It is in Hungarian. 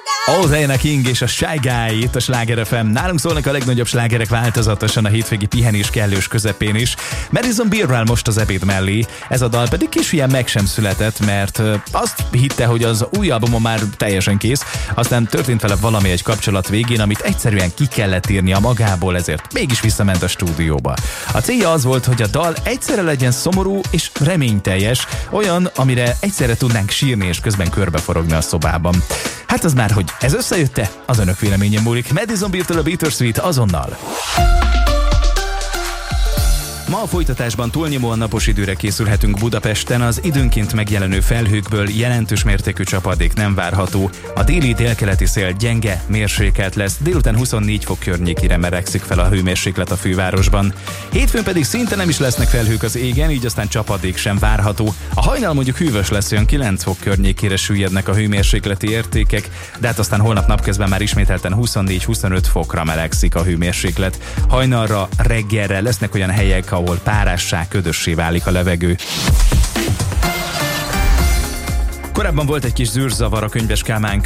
Diana King és a Shy Guy itt a Sláger FM. Nálunk szólnak a legnagyobb slágerek változatosan a hétvégi pihenés kellős közepén is. Madison Beerrel most az ebéd mellé. Ez a dal pedig kisfiam meg sem született, mert azt hitte, hogy az új albuma már teljesen kész. Aztán történt vele valami egy kapcsolat végén, amit egyszerűen ki kellett írnia magából, ezért mégis visszament a stúdióba. A célja az volt, hogy a dal egyszerre legyen szomorú és reményteljes, olyan, amire egyszerre tudnánk sírni és közben körbeforogni a szobában. Hát az már, hogy ez összejött-e? Az önök véleményen múlik. Madison Beertől a Bittersweet azonnal. Ma a folytatásban túlnyomóan napos időre készülhetünk Budapesten, az időnként megjelenő felhőkből jelentős mértékű csapadék nem várható. A déli délkeleti szél gyenge, mérsékelt lesz, délután 24 fok környékére melegszik fel a hőmérséklet a fővárosban. Hétfőn pedig szinte nem is lesznek felhők az égen, így aztán csapadék sem várható. A hajnal mondjuk hűvös lesz, olyan 9 fok környékére süllyednek a hőmérsékleti értékek, de hát aztán holnap napközben már ismételten 24-25 fokra melegszik a hőmérséklet. Hajnalra, reggelre lesznek olyan helyek, ahol párássá, ködössé válik a levegő. Korábban volt egy kis zűrzavar a Könyves Kálmán